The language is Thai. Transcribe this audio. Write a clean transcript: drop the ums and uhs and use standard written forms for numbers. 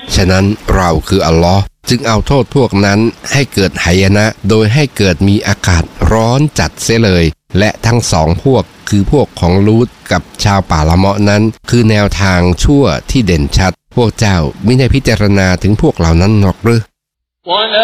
ฉะนั้นเราคืออัลลอฮ์จึงเอาโทษพวกนั้นให้เกิดหายนะโดยให้เกิดมีอากาศร้อนจัดเสียเลยและทั้งสองพวกคือพวกของลูตกับชาวป่าละเมาะนั้นคือแนวทางชั่วที่เด่นชัดพวกเจ้ามิได้พิจารณาถึงพวกเหล่านั้นหรอกหรือ